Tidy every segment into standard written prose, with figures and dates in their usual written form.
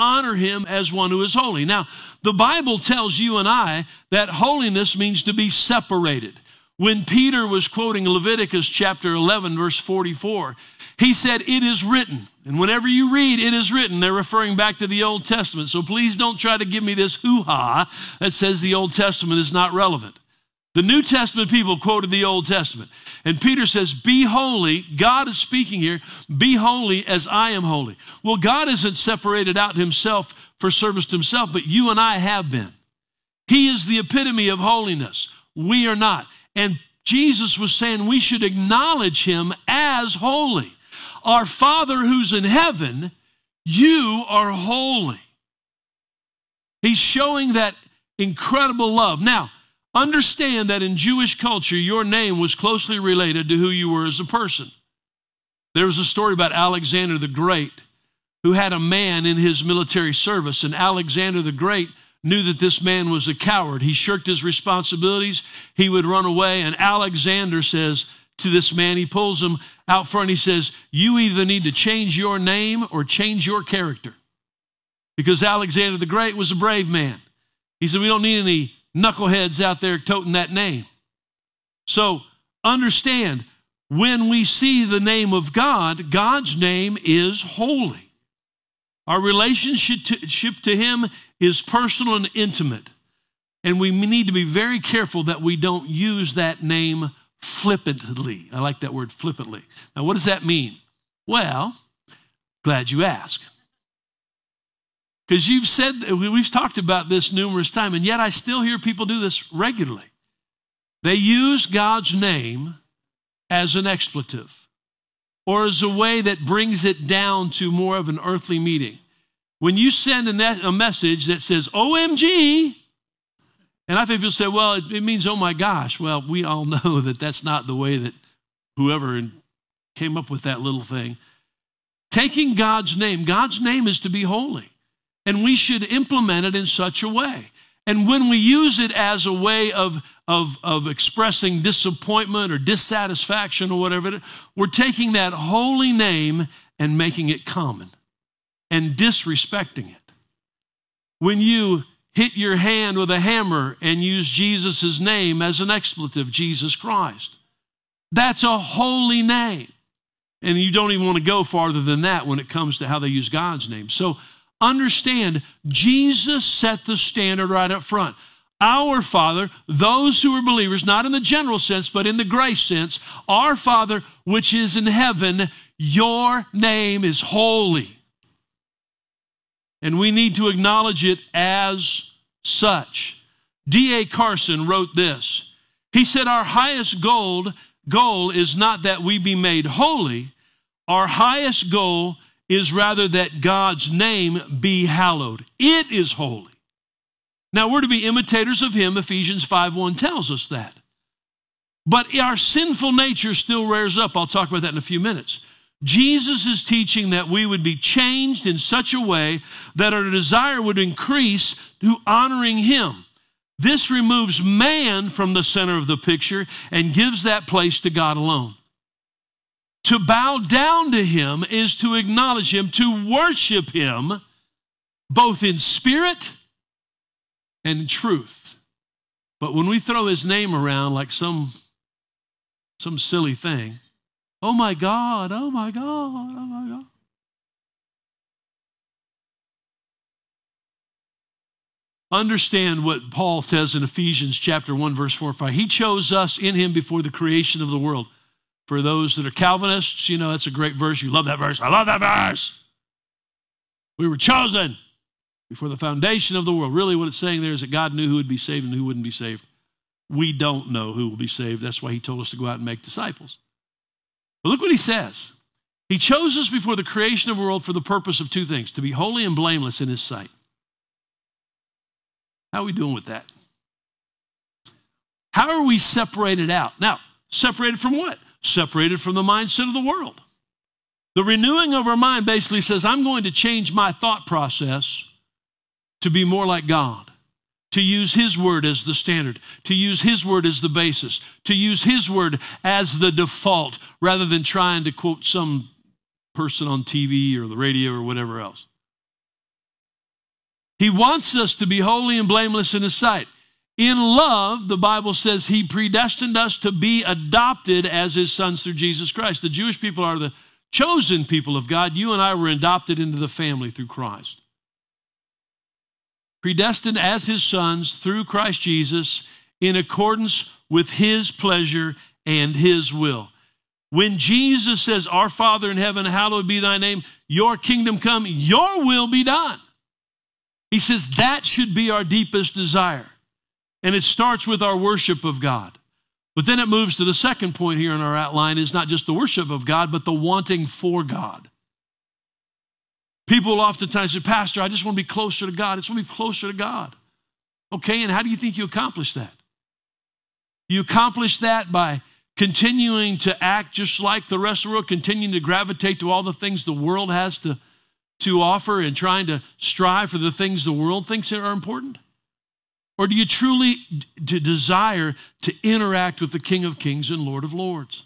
honor him as one who is holy. Now, the Bible tells you and I that holiness means to be separated. When Peter was quoting Leviticus chapter 11, verse 44, he said, "It is written." And whenever you read "it is written," they're referring back to the Old Testament. So please don't try to give me this hoo-ha that says the Old Testament is not relevant. The New Testament people quoted the Old Testament. And Peter says, "Be holy." God is speaking here. "Be holy as I am holy." Well, God isn't separated out himself for service to himself, but you and I have been. He is the epitome of holiness. We are not. And Jesus was saying we should acknowledge him as holy. Our Father who's in heaven, you are holy. He's showing that incredible love. Now, understand that in Jewish culture, your name was closely related to who you were as a person. There was a story about Alexander the Great, who had a man in his military service, and Alexander the Great knew that this man was a coward. He shirked his responsibilities. He would run away, and Alexander says to this man, he pulls him out front, he says, "You either need to change your name or change your character." Because Alexander the Great was a brave man. He said, "We don't need any knuckleheads out there toting that name." So understand, when we see the name of God, God's name is holy. Our relationship to him is personal and intimate. And we need to be very careful that we don't use that name flippantly. I like that word, flippantly. Now, what does that mean? Well, glad you asked. Because we've talked about this numerous times, and yet I still hear people do this regularly. They use God's name as an expletive or as a way that brings it down to more of an earthly meaning. When you send a message that says, "OMG," and I think people say, "Well, it means, oh my gosh." Well, we all know that that's not the way that whoever came up with that little thing. Taking God's name is to be holy. And we should implement it in such a way. And when we use it as a way of expressing disappointment or dissatisfaction or whatever, we're taking that holy name and making it common and disrespecting it. When you hit your hand with a hammer and use Jesus' name as an expletive, Jesus Christ, that's a holy name. And you don't even want to go farther than that when it comes to how they use God's name. So understand, Jesus set the standard right up front. Our Father, those who are believers, not in the general sense, but in the grace sense, our Father which is in heaven, your name is holy. And we need to acknowledge it as such. D.A. Carson wrote this. He said, "Our highest goal is not that we be made holy. Our highest goal is rather that God's name be hallowed." It is holy. Now, we're to be imitators of him. Ephesians 5:1 tells us that. But our sinful nature still rears up. I'll talk about that in a few minutes. Jesus is teaching that we would be changed in such a way that our desire would increase to honoring him. This removes man from the center of the picture and gives that place to God alone. To bow down to him is to acknowledge him, to worship him, both in spirit and in truth. But when we throw his name around like some silly thing, oh my God, oh my God, oh my God. Understand what Paul says in Ephesians chapter 1, verse 4 and 5. He chose us in him before the creation of the world. For those that are Calvinists, you know, that's a great verse. You love that verse. I love that verse. We were chosen before the foundation of the world. Really what it's saying there is that God knew who would be saved and who wouldn't be saved. We don't know who will be saved. That's why he told us to go out and make disciples. But look what he says. He chose us before the creation of the world for the purpose of two things: to be holy and blameless in his sight. How are we doing with that? How are we separated out? Now, separated from what? Separated from the mindset of the world. The renewing of our mind basically says, I'm going to change my thought process to be more like God, to use his word as the standard, to use his word as the basis, to use his word as the default, rather than trying to quote some person on TV or the radio or whatever else. He wants us to be holy and blameless in his sight. In love, the Bible says he predestined us to be adopted as his sons through Jesus Christ. The Jewish people are the chosen people of God. You and I were adopted into the family through Christ. Predestined as his sons through Christ Jesus in accordance with his pleasure and his will. When Jesus says, our Father in heaven, hallowed be thy name, your kingdom come, your will be done. He says that should be our deepest desire. And it starts with our worship of God. But then it moves to the second point here in our outline is not just the worship of God, but the wanting for God. People oftentimes say, Pastor, I just want to be closer to God. I just want to be closer to God. Okay, and how do you think you accomplish that? You accomplish that by continuing to act just like the rest of the world, continuing to gravitate to all the things the world has to offer and trying to strive for the things the world thinks are important? Or do you truly desire to interact with the King of Kings and Lord of Lords?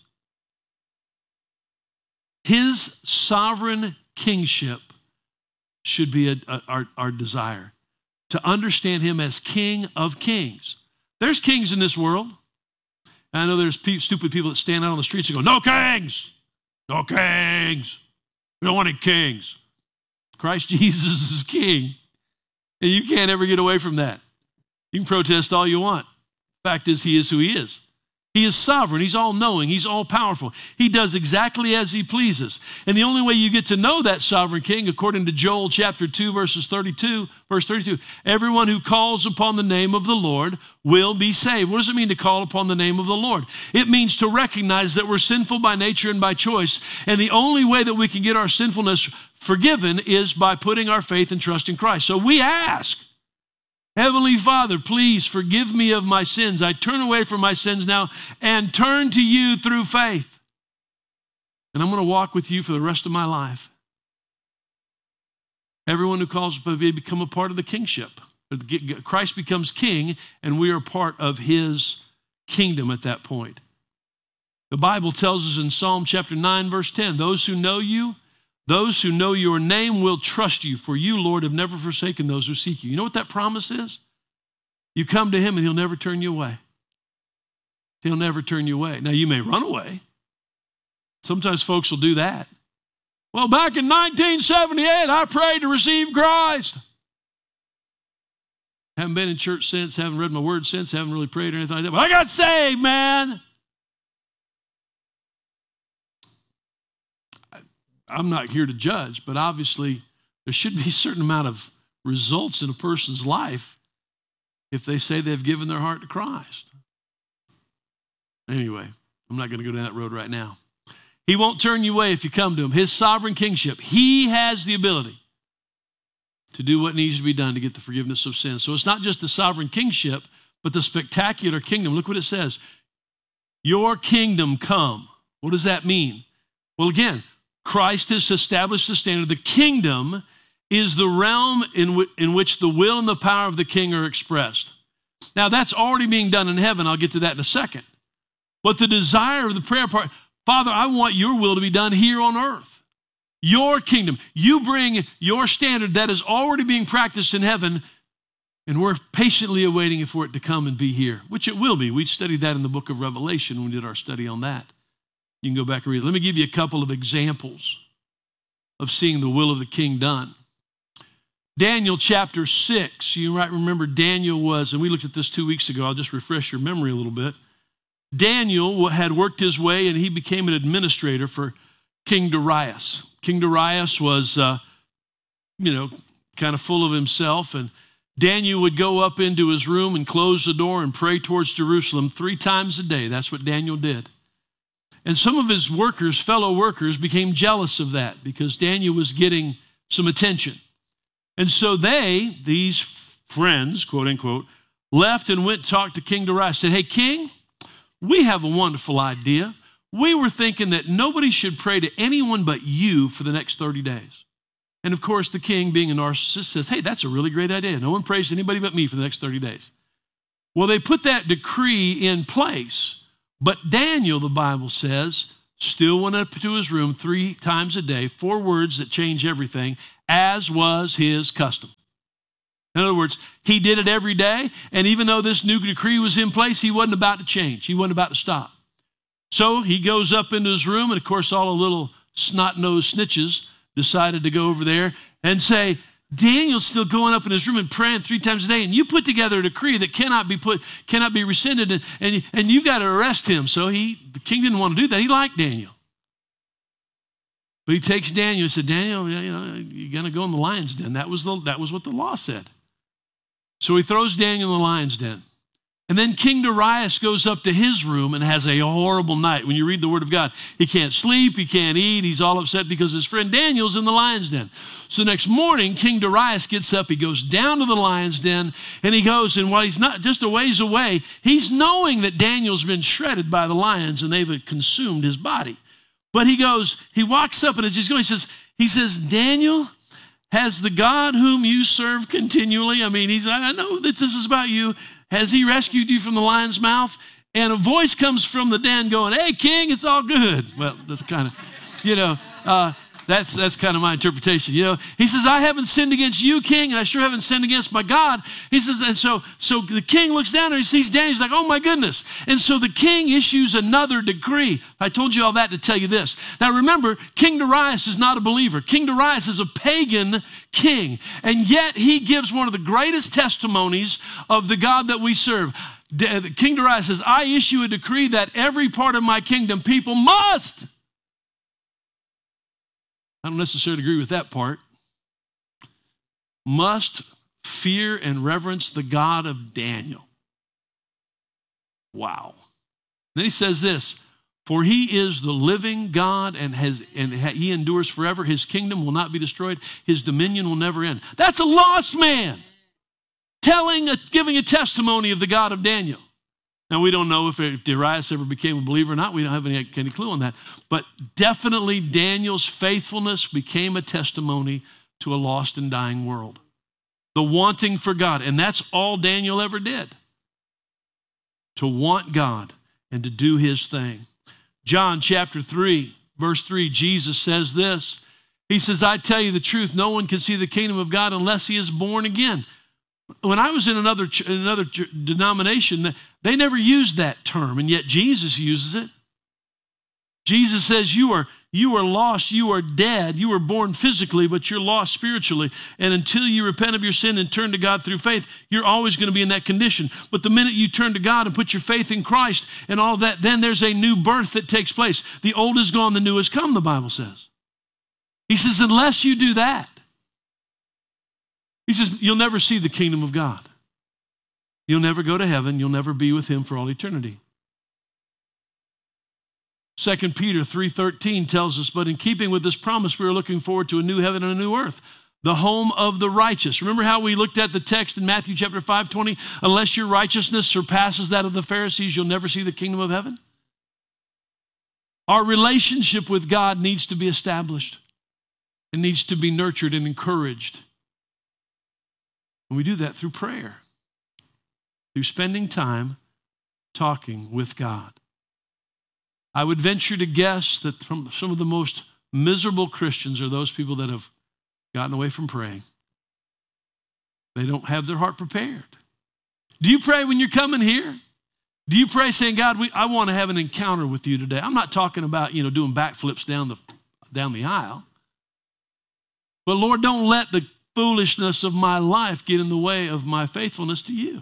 His sovereign kingship should be our desire, to understand him as King of Kings. There's kings in this world. I know there's stupid people that stand out on the streets and go, no kings, no kings. We don't want any kings. Christ Jesus is king, and you can't ever get away from that. You can protest all you want. Fact is, he is who he is. He is sovereign. He's all-knowing. He's all-powerful. He does exactly as he pleases. And the only way you get to know that sovereign king, according to Joel chapter 2, verse 32, everyone who calls upon the name of the Lord will be saved. What does it mean to call upon the name of the Lord? It means to recognize that we're sinful by nature and by choice. And the only way that we can get our sinfulness forgiven is by putting our faith and trust in Christ. So we ask, Heavenly Father, please forgive me of my sins. I turn away from my sins now and turn to you through faith. And I'm going to walk with you for the rest of my life. Everyone who calls upon me become a part of the kingship. Christ becomes king, and we are part of his kingdom at that point. The Bible tells us in Psalm chapter 9, verse 10, those who know you, those who know your name will trust you, for you, Lord, have never forsaken those who seek you. You know what that promise is? You come to him and he'll never turn you away. He'll never turn you away. Now, you may run away. Sometimes folks will do that. Well, back in 1978, I prayed to receive Christ. Haven't been in church since, haven't read my word since, haven't really prayed or anything like that. But I got saved, man. I'm not here to judge, but obviously there should be a certain amount of results in a person's life if they say they've given their heart to Christ. Anyway, I'm not going to go down that road right now. He won't turn you away if you come to him. His sovereign kingship, he has the ability to do what needs to be done to get the forgiveness of sins. So it's not just the sovereign kingship, but the spectacular kingdom. Look what it says. Your kingdom come. What does that mean? Well, again, Christ has established the standard. The kingdom is the realm in which the will and the power of the king are expressed. Now, that's already being done in heaven. I'll get to that in a second. But the desire of the prayer part, Father, I want your will to be done here on earth. Your kingdom. You bring your standard that is already being practiced in heaven, and we're patiently awaiting for it to come and be here, which it will be. We studied that in the book of Revelation when we did our study on that. You can go back and read it. Let me give you a couple of examples of seeing the will of the king done. Daniel chapter 6. You might remember Daniel was, and we looked at this 2 weeks ago. I'll just refresh your memory a little bit. Daniel had worked his way, and he became an administrator for King Darius. King Darius was, kind of full of himself, and Daniel would go up into his room and close the door and pray towards Jerusalem 3 times a day. That's what Daniel did. And some of his workers, fellow workers, became jealous of that because Daniel was getting some attention. And so these friends, quote unquote, left and went to talk to King Darius. Said, hey, King, we have a wonderful idea. We were thinking that nobody should pray to anyone but you for the next 30 days. And of course, the king, being a narcissist, says, hey, that's a really great idea. No one prays to anybody but me for the next 30 days. Well, they put that decree in place. But Daniel, the Bible says, still went up to his room 3 times a day, 4 words that change everything, as was his custom. In other words, he did it every day, and even though this new decree was in place, he wasn't about to change. He wasn't about to stop. So he goes up into his room, and of course all the little snot-nosed snitches decided to go over there and say, Daniel's still going up in his room and praying 3 times a day, and you put together a decree that cannot be rescinded, and you got to arrest him. So the king didn't want to do that. He liked Daniel. But he takes Daniel and said, Daniel, you're going to go in the lion's den. That was what the law said. So he throws Daniel in the lion's den. And then King Darius goes up to his room and has a horrible night. When you read the word of God, he can't sleep, he can't eat, he's all upset because his friend Daniel's in the lion's den. So next morning, King Darius gets up, he goes down to the lion's den, and he goes, and while he's not just a ways away, he's knowing that Daniel's been shredded by the lions and they've consumed his body. But he walks up, and as he's going, he says, Daniel, has the God whom you serve continually, I know that this is about you, has he rescued you from the lion's mouth? And a voice comes from the den going, hey, king, it's all good. Well, that's kind of, that's kind of my interpretation. He says, I haven't sinned against you, king, and I sure haven't sinned against my God. He says, and so the king looks down and he sees Daniel. He's like, oh my goodness. And so the king issues another decree. I told you all that to tell you this. Now remember, King Darius is not a believer. King Darius is a pagan king. And yet he gives one of the greatest testimonies of the God that we serve. King Darius says, I issue a decree that every part of my kingdom people must. I don't necessarily agree with that part. Must fear and reverence the God of Daniel. Wow. Then he says this, for he is the living God and he endures forever. His kingdom will not be destroyed. His dominion will never end. That's a lost man giving a testimony of the God of Daniel. Now, we don't know if Darius ever became a believer or not. We don't have any clue on that. But definitely Daniel's faithfulness became a testimony to a lost and dying world. The wanting for God. And that's all Daniel ever did. To want God and to do his thing. John chapter 3, verse 3, Jesus says this. He says, I tell you the truth, no one can see the kingdom of God unless he is born again. When I was in another denomination, they never used that term, and yet Jesus uses it. Jesus says, you are lost, you are dead, you were born physically, but you're lost spiritually. And until you repent of your sin and turn to God through faith, you're always going to be in that condition. But the minute you turn to God and put your faith in Christ and all of that, then there's a new birth that takes place. The old is gone, the new has come, the Bible says. He says, unless you do that, he says, you'll never see the kingdom of God. You'll never go to heaven. You'll never be with him for all eternity. 2 Peter 3:13 tells us, but in keeping with this promise, we are looking forward to a new heaven and a new earth, the home of the righteous. Remember how we looked at the text in Matthew chapter 5:20? Unless your righteousness surpasses that of the Pharisees, you'll never see the kingdom of heaven. Our relationship with God needs to be established. It needs to be nurtured and encouraged. And we do that through prayer, through spending time talking with God. I would venture to guess that some of the most miserable Christians are those people that have gotten away from praying. They don't have their heart prepared. Do you pray when you're coming here? Do you pray saying, God, I want to have an encounter with you today? I'm not talking about, doing backflips down the aisle. But Lord, don't let the foolishness of my life get in the way of my faithfulness to you.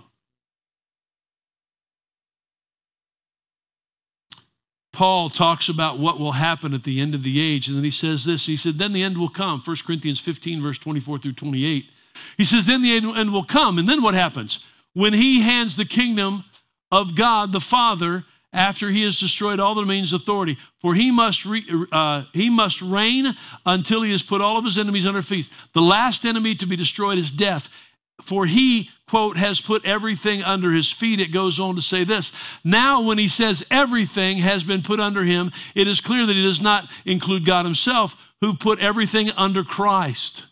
Paul talks about what will happen at the end of the age, and then he says this. He said, then the end will come. 1 Corinthians 15, verse 24 through 28. He says, then the end will come, and then what happens? When he hands the kingdom of God the Father after he has destroyed all the domains of authority. For he must reign until he has put all of his enemies under feet. The last enemy to be destroyed is death. For he, quote, has put everything under his feet. It goes on to say this. Now when he says everything has been put under him, it is clear that he does not include God himself, who put everything under Christ.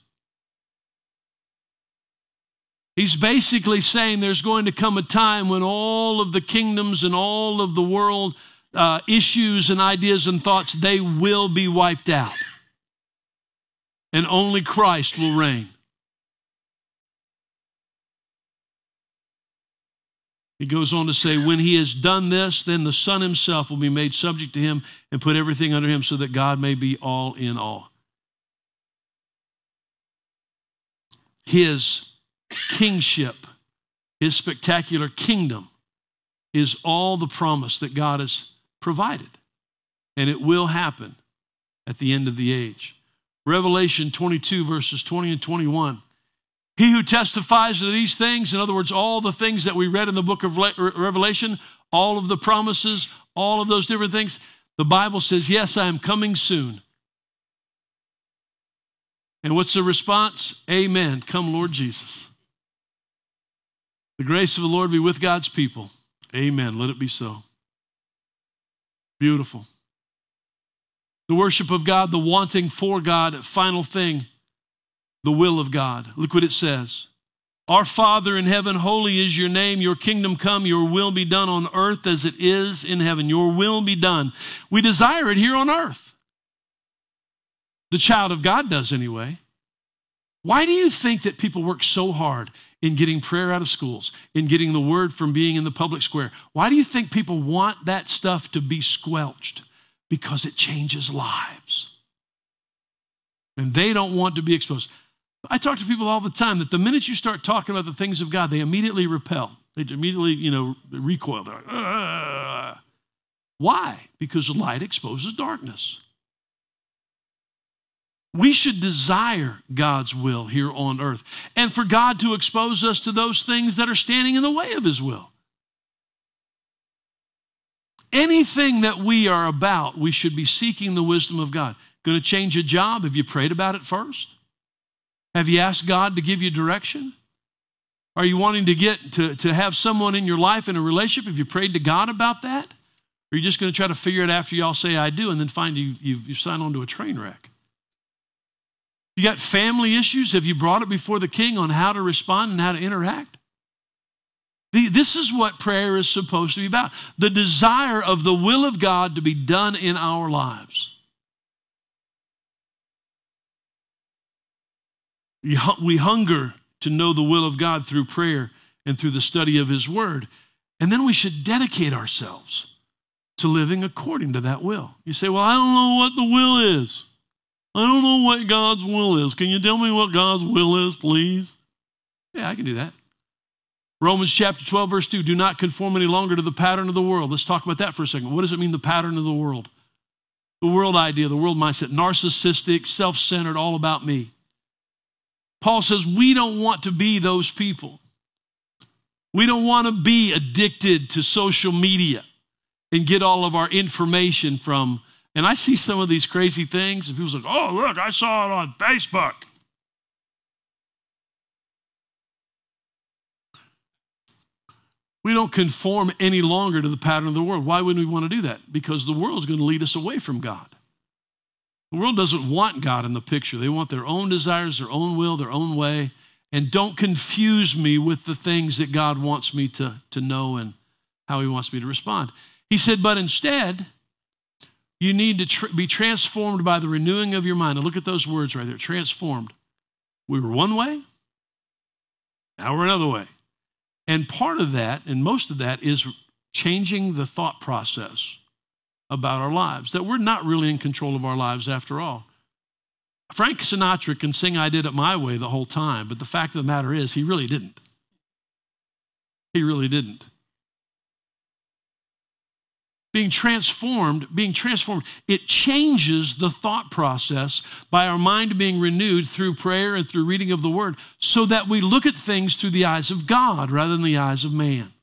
He's basically saying there's going to come a time when all of the kingdoms and all of the world issues and ideas and thoughts, they will be wiped out. And only Christ will reign. He goes on to say, when he has done this, then the Son himself will be made subject to him and put everything under him so that God may be all in all. His kingship, his spectacular kingdom is all the promise that God has provided. And it will happen at the end of the age. Revelation 22, verses 20 and 21. He who testifies to these things, in other words, all the things that we read in the book of Revelation, all of the promises, all of those different things, the Bible says, yes, I am coming soon. And what's the response? Amen. Come, Lord Jesus. The grace of the Lord be with God's people. Amen. Let it be so. Beautiful. The worship of God, the wanting for God, final thing, the will of God. Look what it says. Our Father in heaven, holy is your name. Your kingdom come, your will be done on earth as it is in heaven. Your will be done. We desire it here on earth. The child of God does anyway. Why do you think that people work so hard in getting prayer out of schools, in getting the word from being in the public square? Why do you think people want that stuff to be squelched? Because it changes lives. And they don't want to be exposed. I talk to people all the time that the minute you start talking about the things of God, they immediately repel. They immediately, recoil. They're like, ugh. Why? Because light exposes darkness. We should desire God's will here on earth and for God to expose us to those things that are standing in the way of his will. Anything that we are about, we should be seeking the wisdom of God. Going to change a job? Have you prayed about it first? Have you asked God to give you direction? Are you wanting to get to have someone in your life in a relationship? Have you prayed to God about that? Or are you just going to try to figure it after y'all say I do and then find you've signed on to a train wreck? You got family issues? Have you brought it before the king on how to respond and how to interact? This is what prayer is supposed to be about. The desire of the will of God to be done in our lives. We hunger to know the will of God through prayer and through the study of his word. And then we should dedicate ourselves to living according to that will. You say, well, I don't know what the will is. I don't know what God's will is. Can you tell me what God's will is, please? Yeah, I can do that. Romans chapter 12, verse 2, do not conform any longer to the pattern of the world. Let's talk about that for a second. What does it mean, the pattern of the world? The world idea, the world mindset, narcissistic, self-centered, all about me. Paul says we don't want to be those people. We don't want to be addicted to social media and get all of our information from. And I see some of these crazy things, and people's like, oh, look, I saw it on Facebook. We don't conform any longer to the pattern of the world. Why wouldn't we want to do that? Because the world is going to lead us away from God. The world doesn't want God in the picture. They want their own desires, their own will, their own way. And don't confuse me with the things that God wants me to know and how he wants me to respond. He said, but instead, you need to be transformed by the renewing of your mind. Now look at those words right there, transformed. We were one way, now we're another way. And part of that, and most of that, is changing the thought process about our lives, that we're not really in control of our lives after all. Frank Sinatra can sing I Did It My Way the whole time, but the fact of the matter is he really didn't. He really didn't. Being transformed, it changes the thought process by our mind being renewed through prayer and through reading of the word so that we look at things through the eyes of God rather than the eyes of man.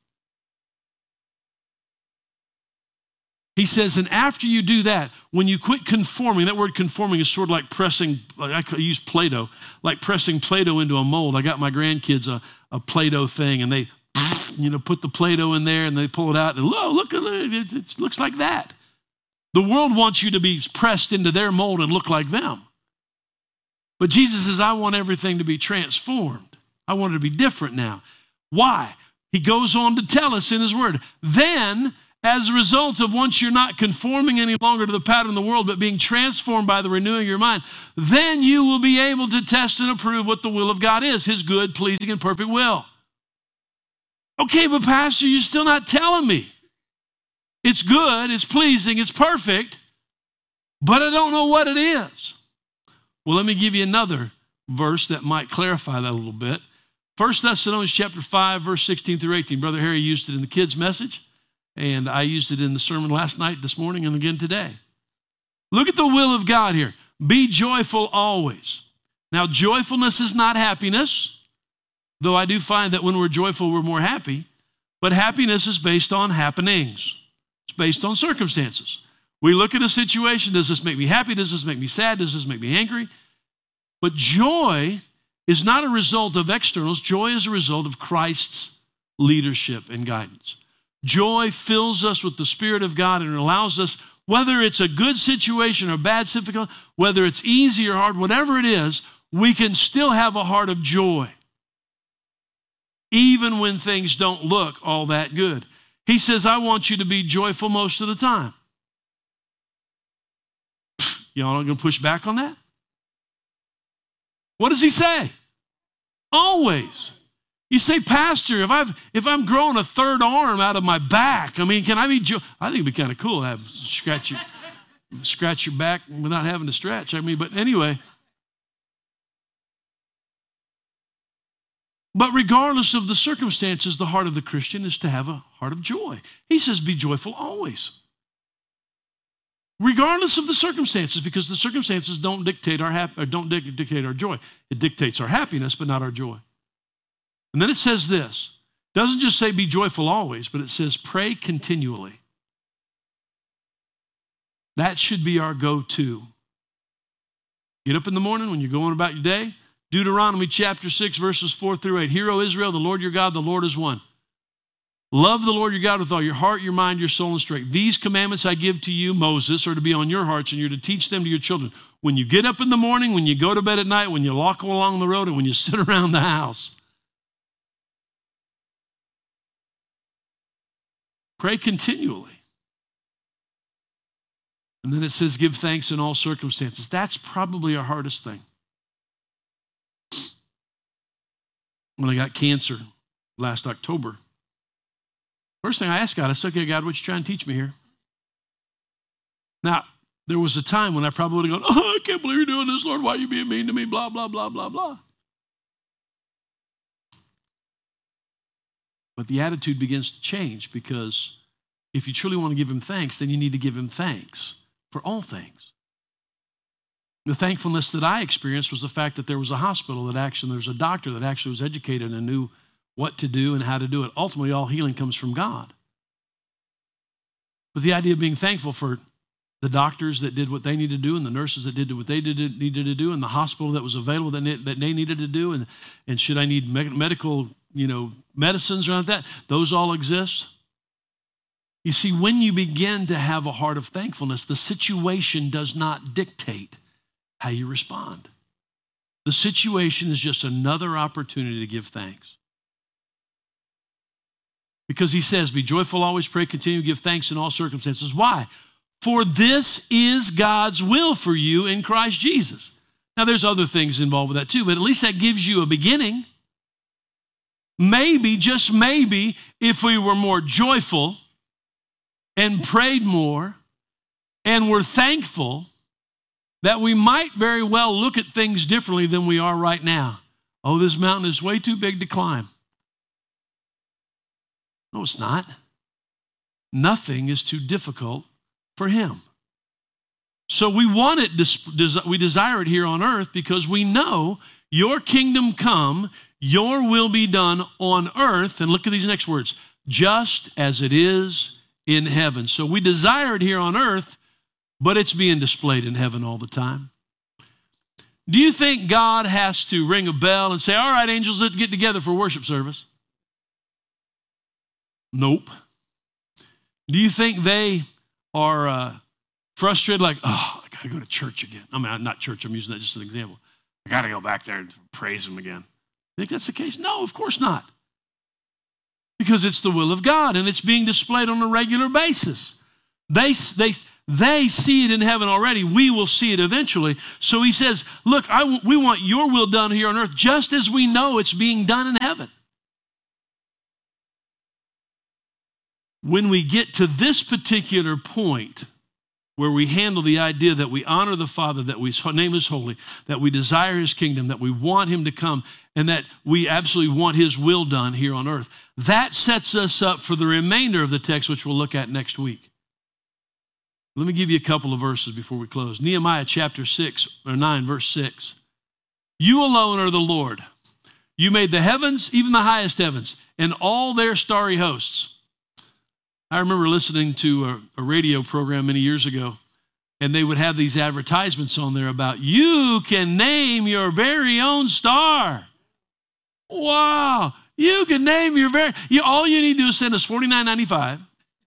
He says, and after you do that, when you quit conforming, that word conforming is sort of like pressing, like I use Play-Doh, like pressing Play-Doh into a mold. I got my grandkids a Play-Doh thing, and they put the Play-Doh in there and they pull it out, and look at it, it looks like that. The world wants you to be pressed into their mold and look like them. But Jesus says, I want everything to be transformed. I want it to be different now. Why? He goes on to tell us in his word. Then, as a result of once you're not conforming any longer to the pattern of the world, but being transformed by the renewing of your mind, then you will be able to test and approve what the will of God is, his good, pleasing, and perfect will. Okay, but Pastor, you're still not telling me. It's good, it's pleasing, it's perfect, but I don't know what it is. Well, let me give you another verse that might clarify that a little bit. 1 Thessalonians chapter 5, verse 16 through 18. Brother Harry used it in the kids' message, and I used it in the sermon last night, this morning, and again today. Look at the will of God here. Be joyful always. Now, joyfulness is not happiness, though I do find that when we're joyful, we're more happy. But happiness is based on happenings. It's based on circumstances. We look at a situation. Does this make me happy? Does this make me sad? Does this make me angry? But joy is not a result of externals. Joy is a result of Christ's leadership and guidance. Joy fills us with the Spirit of God and allows us, whether it's a good situation or a bad situation, whether it's easy or hard, whatever it is, we can still have a heart of joy, even when things don't look all that good. He says, I want you to be joyful most of the time. Y'all not going to push back on that? What does he say? Always. You say, Pastor, if I'm growing a third arm out of my back, I mean, can I be I think it'd be kind of cool to have scratch your back without having to stretch. I mean, but anyway. But regardless of the circumstances, the heart of the Christian is to have a heart of joy. He says, be joyful always. Regardless of the circumstances, because the circumstances don't dictate dictate our joy. It dictates our happiness, but not our joy. And then it says this. It doesn't just say be joyful always, but it says pray continually. That should be our go-to. Get up in the morning when you're going about your day. Deuteronomy chapter 6, verses 4 through 8. Hear, O Israel, the Lord your God, the Lord is one. Love the Lord your God with all your heart, your mind, your soul, and strength. These commandments I give to you, Moses, are to be on your hearts, and you're to teach them to your children. When you get up in the morning, when you go to bed at night, when you walk along the road, and when you sit around the house. Pray continually. And then it says, give thanks in all circumstances. That's probably our hardest thing. When I got cancer last October, first thing I asked God, I said, okay, God, what you trying to teach me here? Now, there was a time when I probably would have gone, oh, I can't believe you're doing this, Lord. Why are you being mean to me? Blah, blah, blah, blah, blah. But the attitude begins to change, because if you truly want to give him thanks, then you need to give him thanks for all things. The thankfulness that I experienced was the fact that there was a hospital there's a doctor that actually was educated and knew what to do and how to do it. Ultimately, all healing comes from God. But the idea of being thankful for the doctors that did what they needed to do, and the nurses that did what they needed to do, and the hospital that was available that they needed to do, and should I need medical, medicines or like that, those all exist. You see, when you begin to have a heart of thankfulness, the situation does not dictate how you respond. The situation is just another opportunity to give thanks. Because he says, be joyful, always pray, continue to give thanks in all circumstances. Why? For this is God's will for you in Christ Jesus. Now, there's other things involved with that too, but at least that gives you a beginning. Maybe, just maybe, if we were more joyful and prayed more and were thankful, that we might very well look at things differently than we are right now. Oh, this mountain is way too big to climb. No, it's not. Nothing is too difficult for him. So we want it, we desire it here on earth, because we know your kingdom come, your will be done on earth. And look at these next words, just as it is in heaven. So we desire it here on earth, but it's being displayed in heaven all the time. Do you think God has to ring a bell and say, all right, angels, let's get together for worship service? Nope. Do you think they are frustrated, like, oh, I got to go to church again? I mean, not church, I'm using that just as an example. I got to go back there and praise him again. Think that's the case? No, of course not. Because it's the will of God, and it's being displayed on a regular basis. They see it in heaven already. We will see it eventually. So he says, look, we want your will done here on earth just as we know it's being done in heaven. when we get to this particular point where we handle the idea that we honor the Father, that his name is holy, that we desire his kingdom, that we want him to come, and that we absolutely want his will done here on earth, that sets us up for the remainder of the text, which we'll look at next week. Let me give you a couple of verses before we close. Nehemiah chapter 9, verse 6. You alone are the Lord. You made the heavens, even the highest heavens, and all their starry hosts. I remember listening to a radio program many years ago, and they would have these advertisements on there about, you can name your very own star. Wow. You can name your all you need to do is send us $49.95,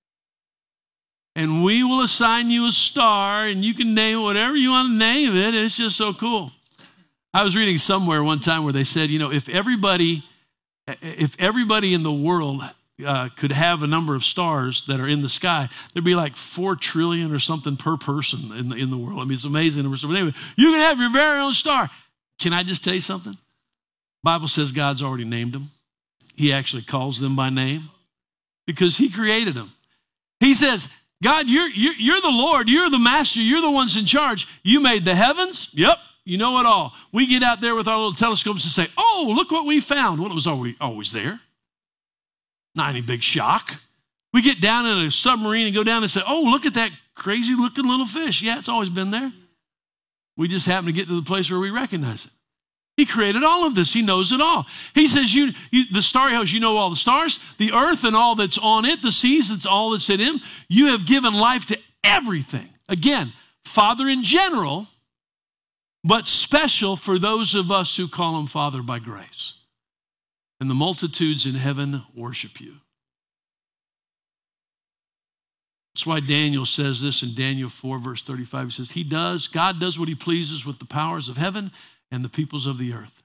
and we will assign you a star, and you can name whatever you want to name it. It's just so cool. I was reading somewhere one time where they said, if everybody in the world could have a number of stars that are in the sky, there'd be like 4 trillion or something per person in the world. I mean, it's amazing. But anyway, you can have your very own star. Can I just tell you something? Bible says God's already named them. He actually calls them by name because he created them. He says, God, you're the Lord. You're the master. You're the ones in charge. You made the heavens. Yep. You know it all. We get out there with our little telescopes and say, oh, look what we found. Well, it was always there. Not any big shock. We get down in a submarine and go down and say, oh, look at that crazy looking little fish. Yeah, it's always been there. We just happen to get to the place where we recognize it. He created all of this. He knows it all. He says, the starry host, you know all the stars, the earth and all that's on it, the seas, that's all that's in him. You have given life to everything. Again, Father in general, but special for those of us who call him Father by grace. And the multitudes in heaven worship you. That's why Daniel says this in Daniel 4, verse 35. He says, God does what he pleases with the powers of heaven and the peoples of the earth.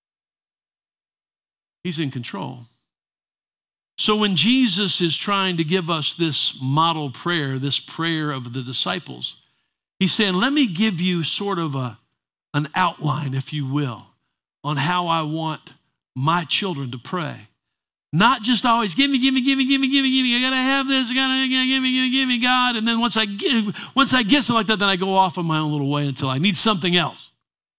He's in control. So when Jesus is trying to give us this model prayer, this prayer of the disciples, he's saying, let me give you sort of an outline, if you will, on how I want my children to pray. Not just always, give me. I got to have this. I got to give me, God. And then once I get something like that, then I go off on my own little way until I need something else.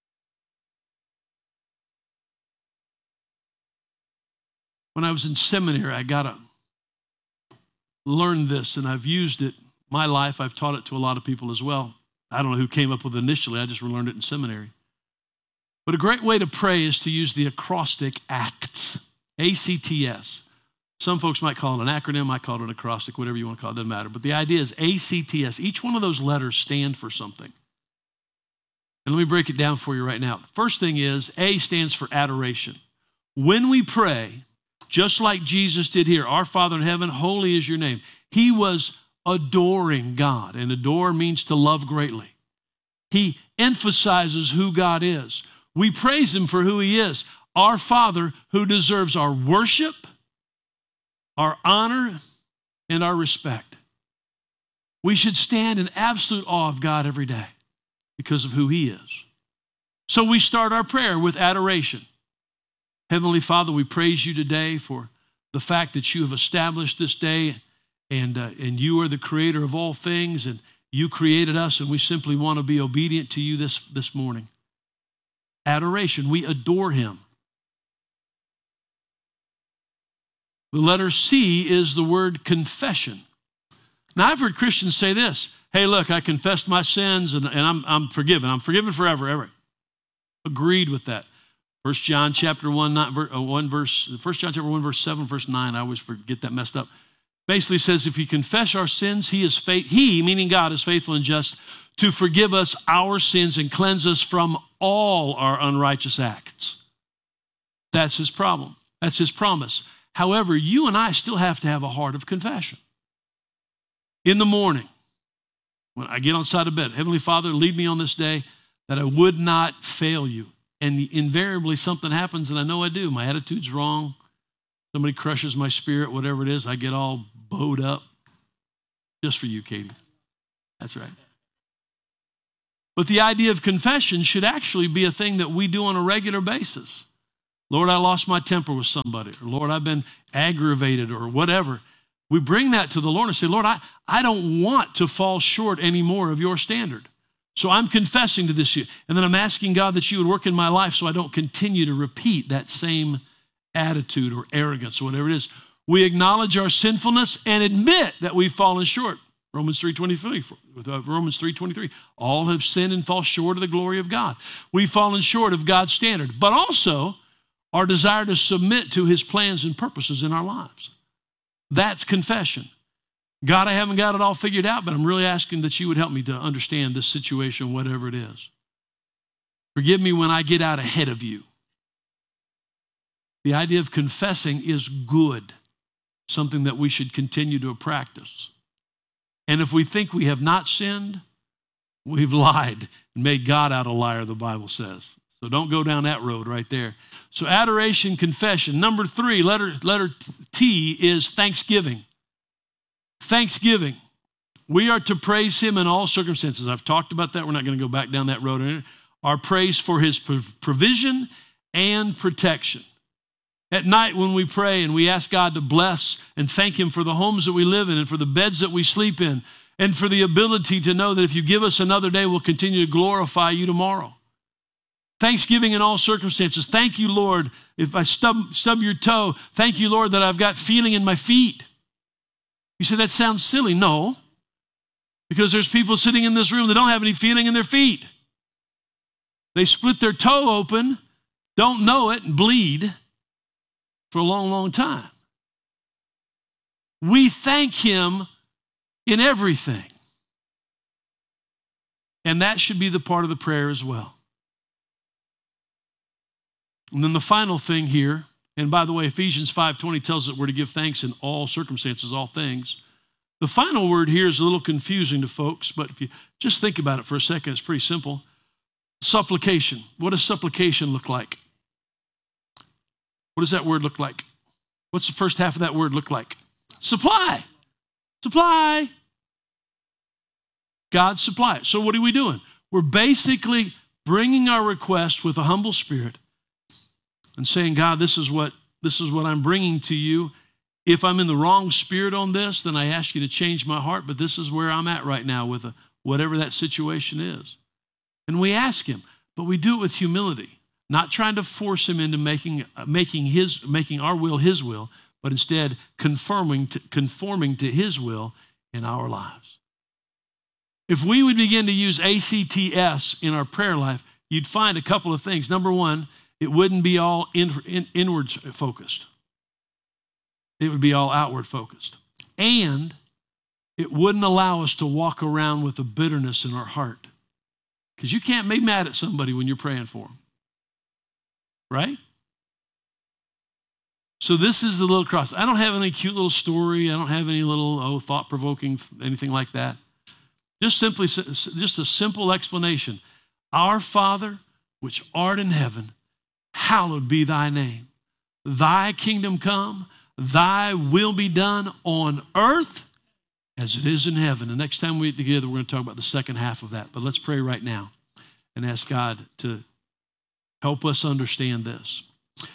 When I was in seminary, I got to learn this, and I've used it my life. I've taught it to a lot of people as well. I don't know who came up with it initially. I just learned it in seminary. But a great way to pray is to use the acrostic ACTS, A-C-T-S. Some folks might call it an acronym. I call it an acrostic, whatever you want to call it, doesn't matter. But the idea is A-C-T-S. Each one of those letters stand for something. And let me break it down for you right now. The first thing is A stands for adoration. When we pray, just like Jesus did here, our Father in heaven, holy is your name. He was adoring God, and adore means to love greatly. He emphasizes who God is. We praise him for who he is, our Father who deserves our worship, our honor, and our respect. We should stand in absolute awe of God every day because of who he is. So we start our prayer with adoration. Heavenly Father, we praise you today for the fact that you have established this day, and you are the creator of all things, and you created us, and we simply want to be obedient to you this morning. Adoration, we adore him. The letter C is the word confession. Now, I've heard Christians say this, hey, look, I confessed my sins, and I'm forgiven. I'm forgiven forever, ever. Agreed with that. 1 John chapter 1, 1 verse 7, verse 9, I always forget that messed up. Basically says, if you confess our sins, he, meaning God, is faithful and just to forgive us our sins and cleanse us from all our unrighteous acts. That's his problem. That's his promise. However, you and I still have to have a heart of confession. In the morning, when I get on the side of bed, Heavenly Father, lead me on this day that I would not fail you. And invariably something happens, and I know I do. My attitude's wrong. Somebody crushes my spirit, whatever it is, I get all bowed up. Just for you, Katie. That's right. But the idea of confession should actually be a thing that we do on a regular basis. Lord, I lost my temper with somebody. Or Lord, I've been aggravated or whatever. we bring that to the Lord and say, Lord, I don't want to fall short anymore of your standard. So I'm confessing to this, and then I'm asking God that you would work in my life so I don't continue to repeat that same attitude or arrogance or whatever it is. We acknowledge our sinfulness and admit that we've fallen short. Romans 3:23, all have sinned and fall short of the glory of God. We've fallen short of God's standard, but also our desire to submit to his plans and purposes in our lives. That's confession. God, I haven't got it all figured out, but I'm really asking that you would help me to understand this situation, whatever it is. Forgive me when I get out ahead of you. The idea of confessing is good, something that we should continue to practice. And if we think we have not sinned, we've lied and made God out a liar, the Bible says. So don't go down that road right there. So adoration, confession. Number 3, letter T, is thanksgiving. Thanksgiving. We are to praise him in all circumstances. I've talked about that. We're not going to go back down that road. Our praise for his provision and protection. At night when we pray and we ask God to bless and thank him for the homes that we live in and for the beds that we sleep in and for the ability to know that if you give us another day, we'll continue to glorify you tomorrow. Thanksgiving in all circumstances. Thank you, Lord, if I stub your toe. Thank you, Lord, that I've got feeling in my feet. You say that sounds silly. No, because there's people sitting in this room that don't have any feeling in their feet. They split their toe open, don't know it, and bleed for a long, long time. We thank him in everything. And that should be the part of the prayer as well. And then the final thing here, and by the way, Ephesians 5:20 tells us we're to give thanks in all circumstances, all things. The final word here is a little confusing to folks, but if you just think about it for a second, it's pretty simple. Supplication. What does supplication look like? What does that word look like? What's the first half of that word look like? Supply. Supply. God supply it. So what are we doing? We're basically bringing our request with a humble spirit and saying, God, this is what I'm bringing to you. If I'm in the wrong spirit on this, then I ask you to change my heart, but this is where I'm at right now with whatever that situation is. And we ask him, but we do it with humility, not trying to force him into making our will his will, but instead conforming to his will in our lives. If we would begin to use ACTS in our prayer life, you'd find a couple of things. Number one, it wouldn't be all inward focused. It would be all outward focused. And it wouldn't allow us to walk around with a bitterness in our heart. Because you can't be mad at somebody when you're praying for them. Right? So this is the little cross. I don't have any cute little story. I don't have any little thought-provoking, anything like that. Just a simple explanation. Our Father, which art in heaven, hallowed be thy name. Thy kingdom come, thy will be done on earth as it is in heaven. The next time we get together, we're going to talk about the second half of that. But let's pray right now and ask God to help us understand this.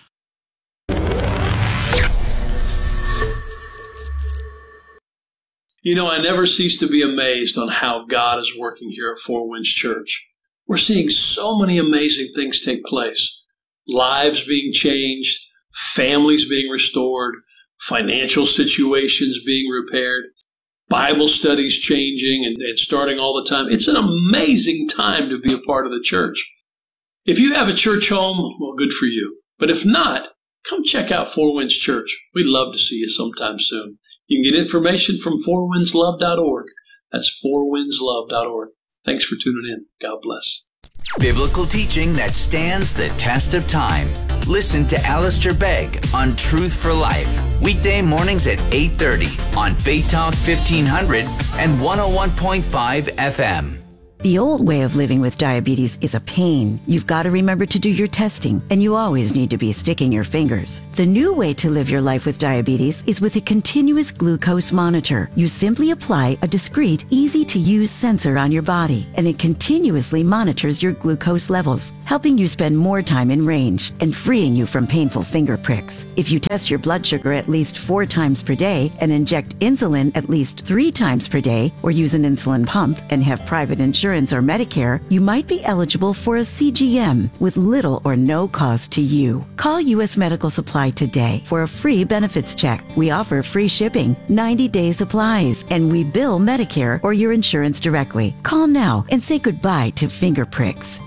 You know, I never cease to be amazed on how God is working here at Four Winds Church. We're seeing so many amazing things take place. Lives being changed, families being restored, financial situations being repaired, Bible studies changing and starting all the time. It's an amazing time to be a part of the church. If you have a church home, well, good for you. But if not, come check out Four Winds Church. We'd love to see you sometime soon. You can get information from fourwindslove.org. That's fourwindslove.org. Thanks for tuning in. God bless. Biblical teaching that stands the test of time. Listen to Alistair Begg on Truth for Life. Weekday mornings at 8:30 on Faith Talk 1500 and 101.5 FM. The old way of living with diabetes is a pain. You've got to remember to do your testing, and you always need to be sticking your fingers. The new way to live your life with diabetes is with a continuous glucose monitor. You simply apply a discreet, easy-to-use sensor on your body, and it continuously monitors your glucose levels, helping you spend more time in range and freeing you from painful finger pricks. If you test your blood sugar at least 4 times per day and inject insulin at least 3 times per day, or use an insulin pump and have private insurance or Medicare, you might be eligible for a CGM with little or no cost to you. Call U.S. Medical Supply today for a free benefits check. We offer free shipping, 90-day supplies, and we bill Medicare or your insurance directly. Call now and say goodbye to finger pricks.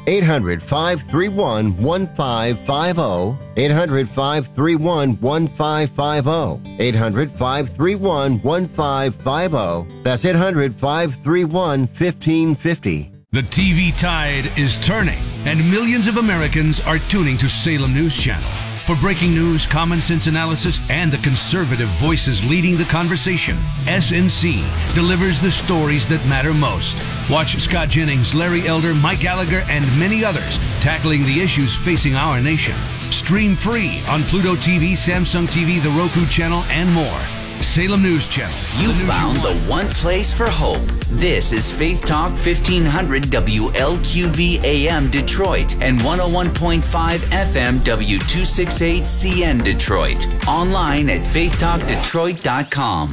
800-531-1550. 800-531-1550. 800-531-1550. That's 800-531-1550. The TV tide is turning, and millions of Americans are tuning to Salem News Channel. For breaking news, common sense analysis, and the conservative voices leading the conversation, SNC delivers the stories that matter most. Watch Scott Jennings, Larry Elder, Mike Gallagher, and many others tackling the issues facing our nation. Stream free on Pluto TV, Samsung TV, the Roku channel, and more. Salem News Channel. You found the one place for hope. This is Faith Talk 1500 WLQV AM Detroit and 101.5 FM W268CN Detroit. Online at faithtalkdetroit.com.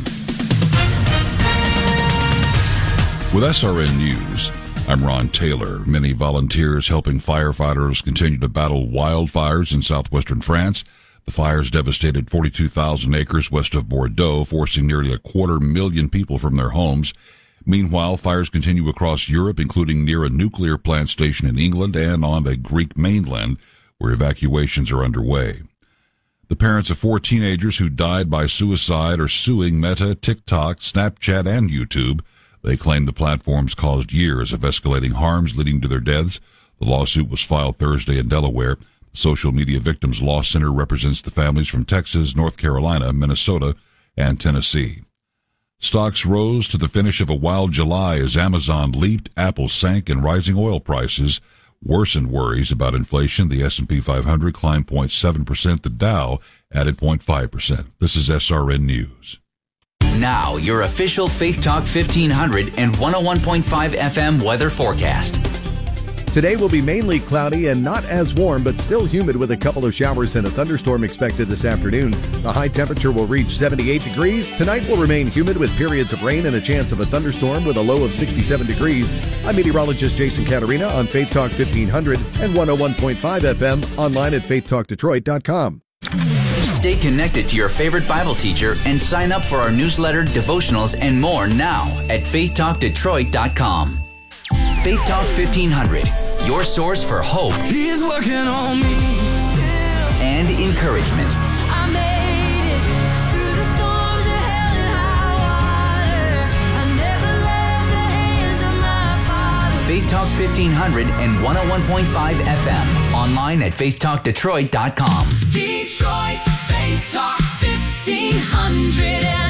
With SRN News, I'm Ron Taylor. Many volunteers helping firefighters continue to battle wildfires in southwestern France. The fires devastated 42,000 acres west of Bordeaux, forcing nearly 250,000 people from their homes. Meanwhile, fires continue across Europe, including near a nuclear plant station in England and on the Greek mainland, where evacuations are underway. The parents of 4 teenagers who died by suicide are suing Meta, TikTok, Snapchat, and YouTube. They claim the platforms caused years of escalating harms leading to their deaths. The lawsuit was filed Thursday in Delaware. Social Media Victims Law Center represents the families from Texas, North Carolina, Minnesota, and Tennessee. Stocks rose to the finish of a wild July as Amazon leaped, Apple sank, and rising oil prices worsened worries about inflation. The S&P 500 climbed 0.7%. The Dow added 0.5%. This is SRN News. Now, your official Faith Talk 1500 and 101.5 FM weather forecast. Today will be mainly cloudy and not as warm, but still humid with a couple of showers and a thunderstorm expected this afternoon. The high temperature will reach 78 degrees. Tonight will remain humid with periods of rain and a chance of a thunderstorm with a low of 67 degrees. I'm meteorologist Jason Caterina on Faith Talk 1500 and 101.5 FM, online at faithtalkdetroit.com. Stay connected to your favorite Bible teacher and sign up for our newsletter, devotionals, and more now at faithtalkdetroit.com. Faith Talk 1500, your source for hope. He's working on me and encouragement. I made it through the storms of hell and high water. I never left the hands of my Father. Faith Talk 1500 and 101.5 FM. Online at faithtalkdetroit.com. Detroit's Faith Talk 1500 and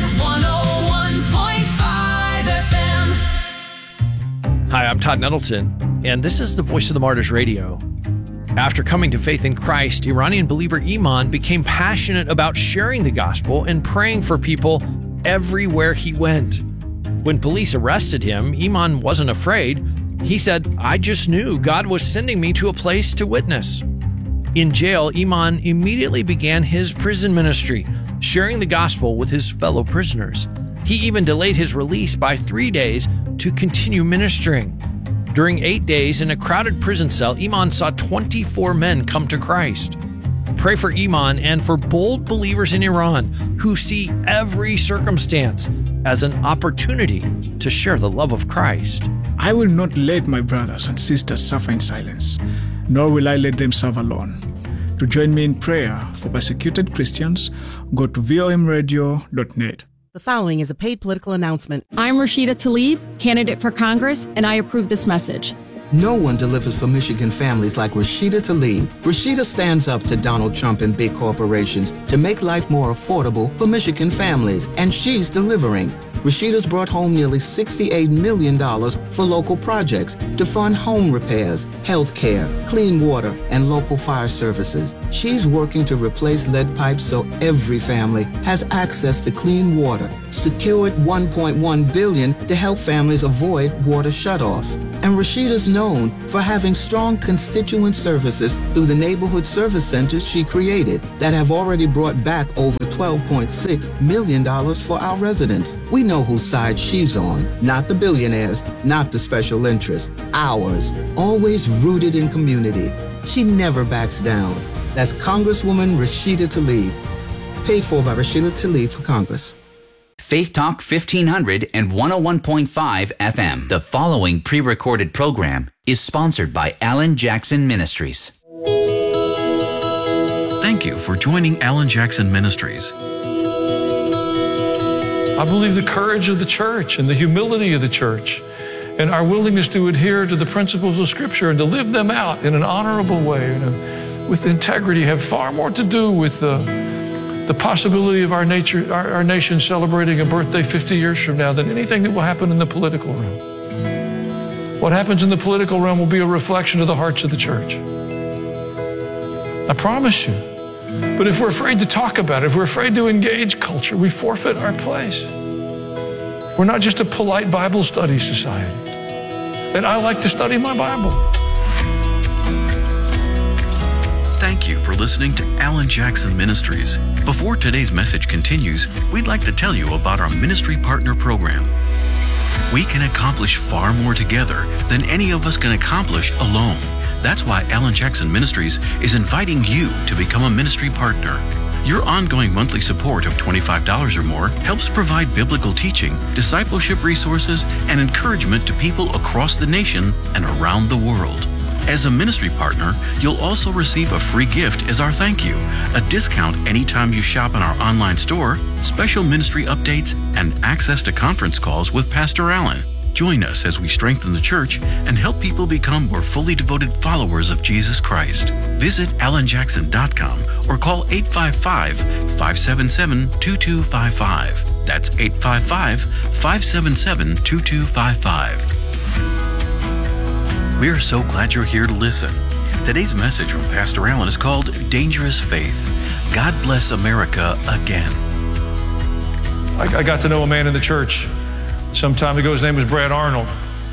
101.5 FM. Hi, I'm Todd Nettleton, and this is the Voice of the Martyrs Radio. After coming to faith in Christ, Iranian believer Iman became passionate about sharing the gospel and praying for people everywhere he went. When police arrested him, Iman wasn't afraid. He said, "I just knew God was sending me to a place to witness." In jail, Iman immediately began his prison ministry, sharing the gospel with his fellow prisoners. He even delayed his release by 3 days to continue ministering. During 8 days in a crowded prison cell, Iman saw 24 men come to Christ. Pray for Iman and for bold believers in Iran who see every circumstance as an opportunity to share the love of Christ. I will not let my brothers and sisters suffer in silence, nor will I let them suffer alone. To join me in prayer for persecuted Christians, go to vomradio.net. The following is a paid political announcement. I'm Rashida Tlaib, candidate for Congress, and I approve this message. No one delivers for Michigan families like Rashida Tlaib. Rashida stands up to Donald Trump and big corporations to make life more affordable for Michigan families, and she's delivering. Rashida's brought home nearly $68 million for local projects to fund home repairs, health care, clean water, and local fire services. She's working to replace lead pipes so every family has access to clean water, secured $1.1 billion to help families avoid water shutoffs. And Rashida's known for having strong constituent services through the neighborhood service centers she created that have already brought back over $12.6 million for our residents. We know whose side she's on, not the billionaires, not the special interests, ours, always rooted in community. She never backs down. That's Congresswoman Rashida Tlaib. Paid for by Rashida Tlaib for Congress. Faith Talk 1500 and 101.5 FM. The following pre-recorded program is sponsored by Alan Jackson Ministries. Thank you for joining Alan Jackson Ministries. I believe the courage of the church and the humility of the church and our willingness to adhere to the principles of Scripture and to live them out in an honorable way and with integrity have far more to do with the possibility of our nation celebrating a birthday 50 years from now than anything that will happen in the political realm. What happens in the political realm will be a reflection of the hearts of the church. I promise you. But if we're afraid to talk about it, if we're afraid to engage culture, we forfeit our place. We're not just a polite Bible study society. And I like to study my Bible. Thank you for listening to Alan Jackson Ministries. Before today's message continues, we'd like to tell you about our Ministry Partner Program. We can accomplish far more together than any of us can accomplish alone. That's why Alan Jackson Ministries is inviting you to become a ministry partner. Your ongoing monthly support of $25 or more helps provide biblical teaching, discipleship resources, and encouragement to people across the nation and around the world. As a ministry partner, you'll also receive a free gift as our thank you, a discount anytime you shop in our online store, special ministry updates, and access to conference calls with Pastor Alan. Join us as we strengthen the church and help people become more fully devoted followers of Jesus Christ. Visit alanjackson.com or call 855-577-2255. That's 855-577-2255. We're so glad you're here to listen. Today's message from Pastor Alan is called Dangerous Faith. God bless America again. I got to know a man in the church some time ago. His name was Brad Arnold.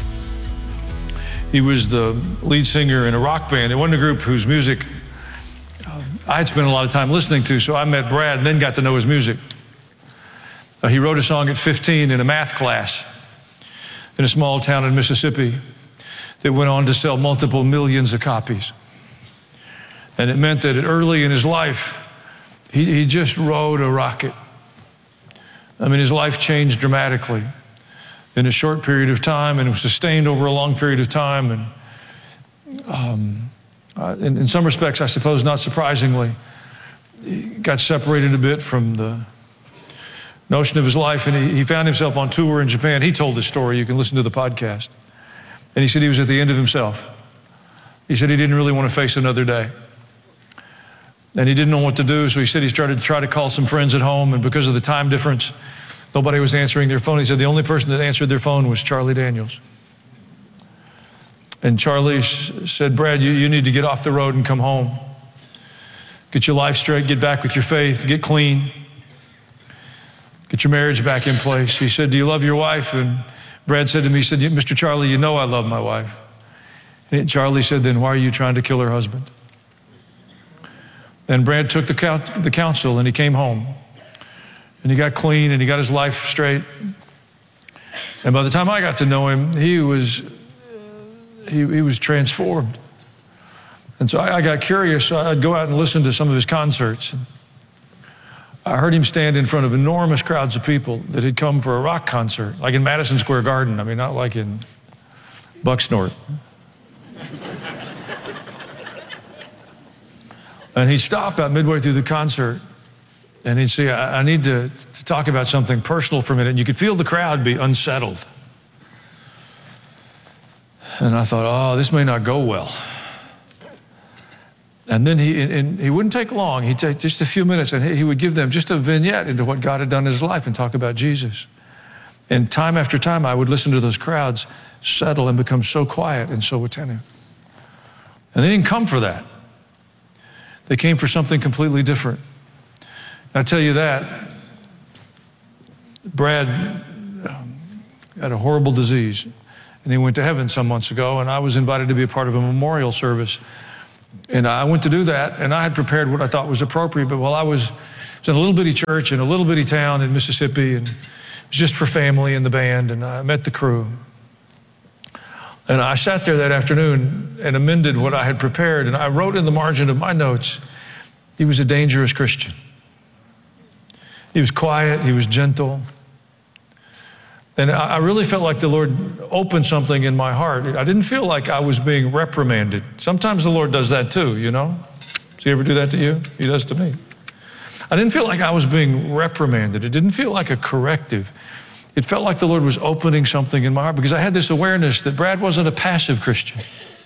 He was the lead singer in a rock band. It wasn't a group whose music I had spent a lot of time listening to, so I met Brad and then got to know his music. He wrote a song at 15 in a math class in a small town in Mississippi that went on to sell multiple millions of copies. And it meant that early in his life, he just rode a rocket. I mean, his life changed dramatically in a short period of time, and it was sustained over a long period of time. And in some respects, I suppose not surprisingly, he got separated a bit from the notion of his life, and he found himself on tour in Japan. He told this story. You can listen to the podcast. And he said he was at the end of himself. He said he didn't really want to face another day. And he didn't know what to do, so he said he started to try to call some friends at home, and because of the time difference, nobody was answering their phone. He said the only person that answered their phone was Charlie Daniels. And Charlie said, Brad, you need to get off the road and come home. Get your life straight, get back with your faith, get clean, get your marriage back in place. He said, do you love your wife? And Brad said to me, he said, Mr. Charlie, you know I love my wife. And Charlie said, then why are you trying to kill her husband? And Brad took the counsel and he came home. And he got clean and he got his life straight. And by the time I got to know him, he was transformed. And so I got curious, so I'd go out and listen to some of his concerts. I heard him stand in front of enormous crowds of people that had come for a rock concert, like in Madison Square Garden. I mean, not like in Bucksnort. And he'd stop about midway through the concert, and he'd say, I need to talk about something personal for a minute. And you could feel the crowd be unsettled. And I thought, oh, this may not go well. And then he wouldn't take long. He'd take just a few minutes, and he would give them just a vignette into what God had done in his life and talk about Jesus. And time after time, I would listen to those crowds settle and become so quiet and so attentive. And they didn't come for that. They came for something completely different. And I tell you that, Brad had a horrible disease, and he went to heaven some months ago, and I was invited to be a part of a memorial service. And I went to do that, and I had prepared what I thought was appropriate, but while I was in a little bitty church in a little bitty town in Mississippi, and it was just for family and the band, and I met the crew. And I sat there that afternoon and amended what I had prepared, and I wrote in the margin of my notes, he was a dangerous Christian. He was quiet, he was gentle. And I really felt like the Lord opened something in my heart. I didn't feel like I was being reprimanded. Sometimes the Lord does that too, you know? Does he ever do that to you? He does to me. I didn't feel like I was being reprimanded. It didn't feel like a corrective. It felt like the Lord was opening something in my heart because I had this awareness that Brad wasn't a passive Christian.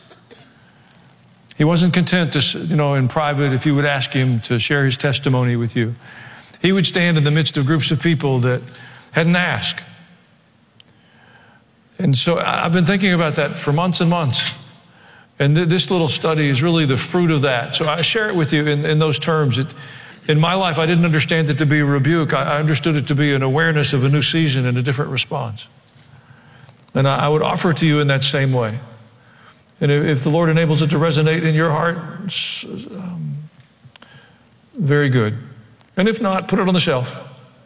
He wasn't content to, in private, if you would ask him to share his testimony with you. He would stand in the midst of groups of people that hadn't asked. And so I've been thinking about that for months and months. And this little study is really the fruit of that. So I share it with you in those terms. In my life, I didn't understand it to be a rebuke. I understood it to be an awareness of a new season and a different response. And I would offer it to you in that same way. And if the Lord enables it to resonate in your heart, very good. And if not, put it on the shelf.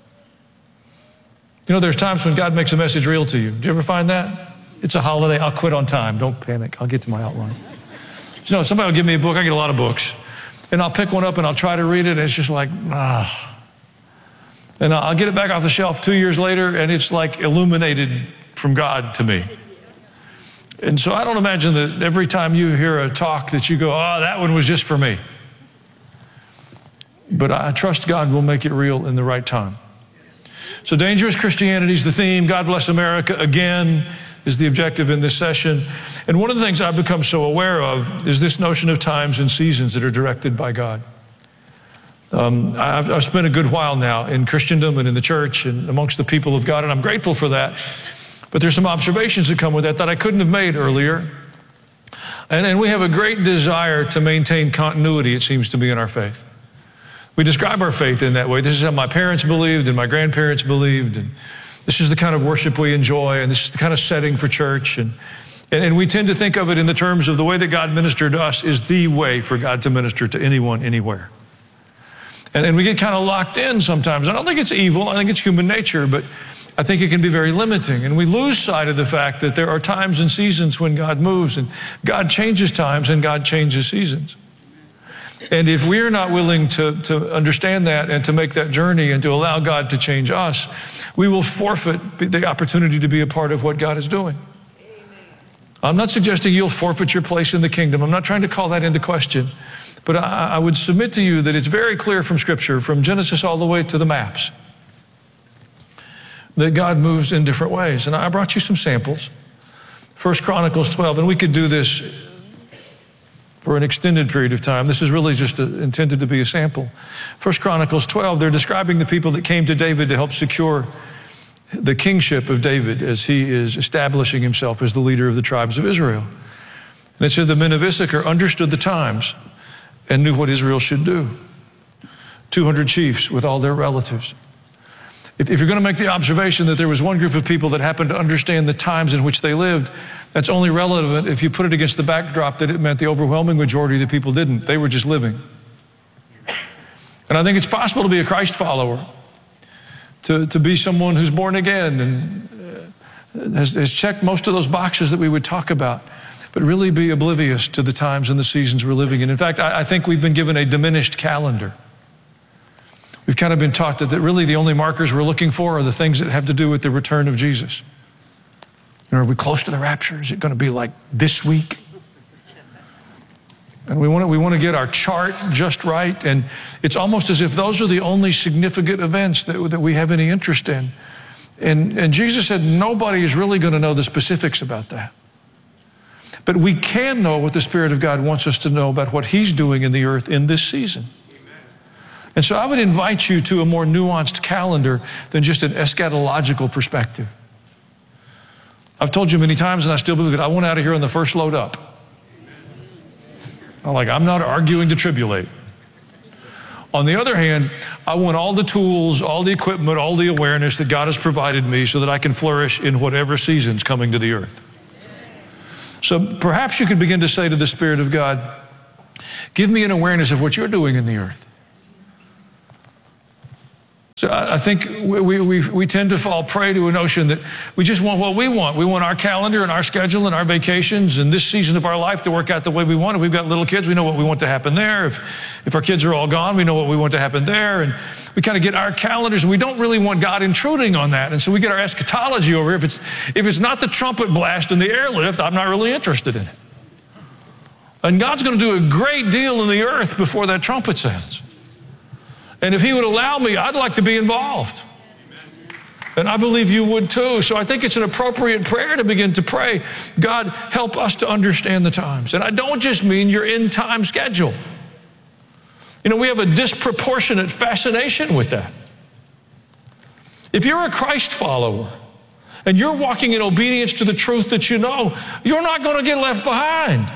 There's times when God makes a message real to you. Do you ever find that? It's a holiday. I'll quit on time. Don't panic. I'll get to my outline. Somebody will give me a book. I get a lot of books. And I'll pick one up and I'll try to read it. And it's just like, And I'll get it back off the shelf 2 years later, and it's like illuminated from God to me. And so I don't imagine that every time you hear a talk that you go, that one was just for me. But I trust God will make it real in the right time. So dangerous Christianity is the theme. God bless America again is the objective in this session. And one of the things I've become so aware of is this notion of times and seasons that are directed by God. I've spent a good while now in Christendom and in the church and amongst the people of God, and I'm grateful for that. But there's some observations that come with that I couldn't have made earlier. And we have a great desire to maintain continuity, it seems to be, in our faith. We describe our faith in that way. This is how my parents believed and my grandparents believed, and this is the kind of worship we enjoy, and this is the kind of setting for church. And we tend to think of it in the terms of the way that God ministered to us is the way for God to minister to anyone, anywhere. And we get kind of locked in sometimes. I don't think it's evil. I think it's human nature, but I think it can be very limiting. And we lose sight of the fact that there are times and seasons when God moves, and God changes times and God changes seasons. And if we're not willing to understand that and to make that journey and to allow God to change us, we will forfeit the opportunity to be a part of what God is doing. I'm not suggesting you'll forfeit your place in the kingdom. I'm not trying to call that into question. But I would submit to you that it's very clear from Scripture, from Genesis all the way to the maps, that God moves in different ways. And I brought you some samples. 1 Chronicles 12, and we could do this for an extended period of time. This is really just intended to be a sample. 1 Chronicles 12, they're describing the people that came to David to help secure the kingship of David as he is establishing himself as the leader of the tribes of Israel. And it said the men of Issachar understood the times and knew what Israel should do. 200 chiefs with all their relatives. If you're going to make the observation that there was one group of people that happened to understand the times in which they lived, that's only relevant if you put it against the backdrop that it meant the overwhelming majority of the people didn't. They were just living. And I think it's possible to be a Christ follower, to be someone who's born again and has checked most of those boxes that we would talk about, but really be oblivious to the times and the seasons we're living in. In fact, I think we've been given a diminished calendar. We've kind of been taught that really the only markers we're looking for are the things that have to do with the return of Jesus. Are we close to the rapture? Is it going to be like this week? And we want to get our chart just right. And it's almost as if those are the only significant events that we have any interest in. And Jesus said nobody is really going to know the specifics about that. But we can know what the Spirit of God wants us to know about what He's doing in the earth in this season. And so I would invite you to a more nuanced calendar than just an eschatological perspective. I've told you many times, and I still believe it, I want out of here on the first load up. I'm not arguing to tribulate. On the other hand, I want all the tools, all the equipment, all the awareness that God has provided me so that I can flourish in whatever season's coming to the earth. So perhaps you could begin to say to the Spirit of God, give me an awareness of what you're doing in the earth. So I think we tend to fall prey to a notion that we just want what we want. We want our calendar and our schedule and our vacations and this season of our life to work out the way we want. If we've got little kids, we know what we want to happen there. If our kids are all gone, we know what we want to happen there. And we kind of get our calendars, and we don't really want God intruding on that. And so we get our eschatology over here. If it's not the trumpet blast and the airlift, I'm not really interested in it. And God's going to do a great deal in the earth before that trumpet sounds. And if he would allow me, I'd like to be involved. And I believe you would too. So I think it's an appropriate prayer to begin to pray, God, help us to understand the times. And I don't just mean your end time schedule. We have a disproportionate fascination with that. If you're a Christ follower and you're walking in obedience to the truth that you know, you're not going to get left behind.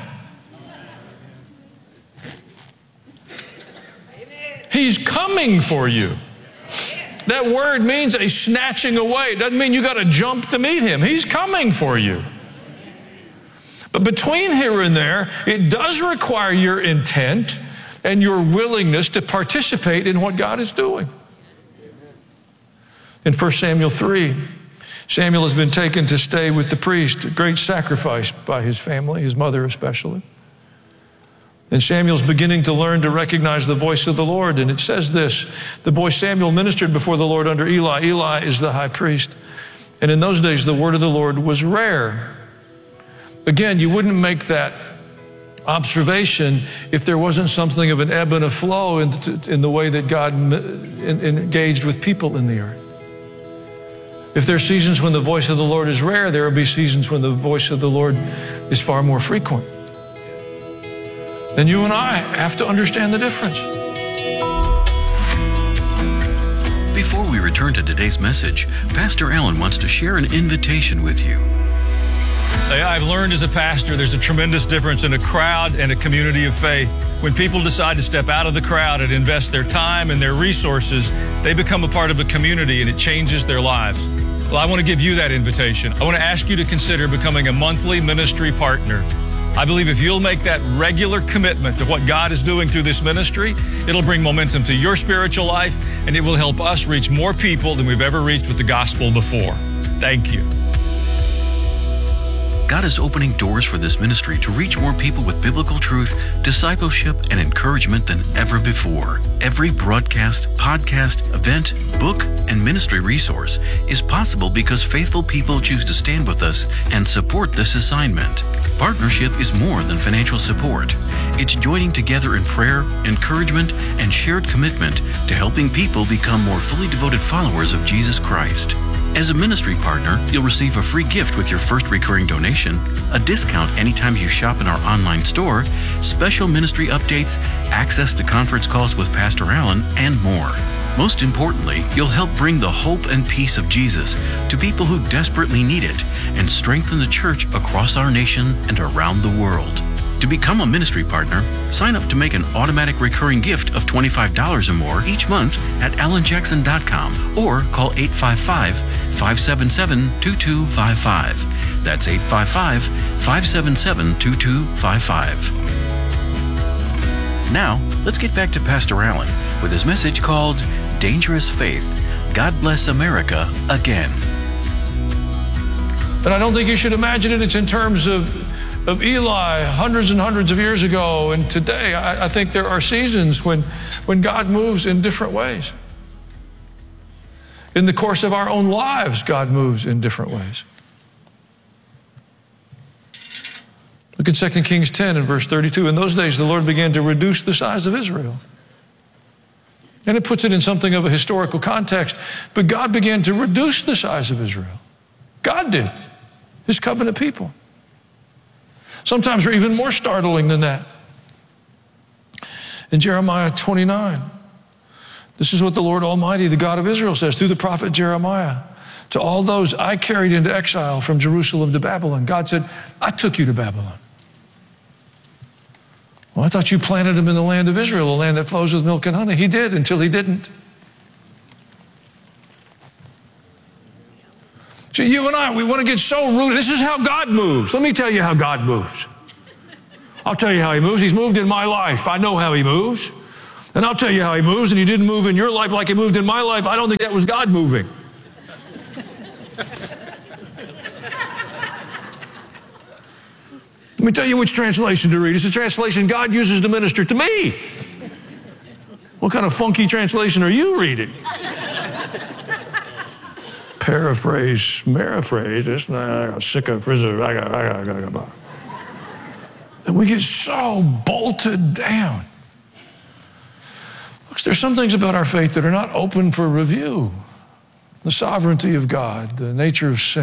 He's coming for you. That word means a snatching away. It doesn't mean you got to jump to meet him. He's coming for you. But between here and there, it does require your intent and your willingness to participate in what God is doing. In 1 Samuel 3, Samuel has been taken to stay with the priest, a great sacrifice by his family, his mother especially. And Samuel's beginning to learn to recognize the voice of the Lord. And it says this, the boy Samuel ministered before the Lord under Eli. Eli is the high priest. And in those days, the word of the Lord was rare. Again, you wouldn't make that observation if there wasn't something of an ebb and a flow in the way that God engaged with people in the earth. If there are seasons when the voice of the Lord is rare, there will be seasons when the voice of the Lord is far more frequent. And you and I have to understand the difference. Before we return to today's message, Pastor Allen wants to share an invitation with you. I've learned as a pastor there's a tremendous difference in a crowd and a community of faith. When people decide to step out of the crowd and invest their time and their resources, they become a part of a community and it changes their lives. Well, I want to give you that invitation. I want to ask you to consider becoming a monthly ministry partner. I believe if you'll make that regular commitment to what God is doing through this ministry, it'll bring momentum to your spiritual life, and it will help us reach more people than we've ever reached with the gospel before. Thank you. God is opening doors for this ministry to reach more people with biblical truth, discipleship, and encouragement than ever before. Every broadcast, podcast, event, book, and ministry resource is possible because faithful people choose to stand with us and support this assignment. Partnership is more than financial support. It's joining together in prayer, encouragement, and shared commitment to helping people become more fully devoted followers of Jesus Christ. As a ministry partner, you'll receive a free gift with your first recurring donation, a discount anytime you shop in our online store, special ministry updates, access to conference calls with Pastor Allen, and more. Most importantly, you'll help bring the hope and peace of Jesus to people who desperately need it and strengthen the church across our nation and around the world. To become a ministry partner, sign up to make an automatic recurring gift of $25 or more each month at alanjackson.com or call 855-577-2255. That's 855-577-2255. Now, let's get back to Pastor Allen with his message called Dangerous Faith. God bless America again. And I don't think you should imagine it. It's in terms of Eli hundreds and hundreds of years ago and today. I think there are seasons when God moves in different ways. In the course of our own lives, God moves in different ways. Look at 2 Kings 10 and verse 32. In those days, the Lord began to reduce the size of Israel. And it puts it in something of a historical context. But God began to reduce the size of Israel. God did. His covenant people. Sometimes they're even more startling than that. In Jeremiah 29, this is what the Lord Almighty, the God of Israel, says through the prophet Jeremiah. to all those I carried into exile from Jerusalem to Babylon. God said, I took you to Babylon. Well, I thought you planted him in the land of Israel, a land that flows with milk and honey. He did until he didn't. So you and I, we want to get so rooted. This is how God moves. Let me tell you how God moves. I'll tell you how he moves. He's moved in my life. I know how he moves. And I'll tell you how he moves. And he didn't move in your life like he moved in my life. I don't think that was God moving. Let me tell you which translation to read. It's the translation God uses to minister to me. What kind of funky translation are you reading? Paraphrase. It's not sick of frizzer. And we get so bolted down. Look, there's some things about our faith that are not open for review. The sovereignty of God, the nature of sin.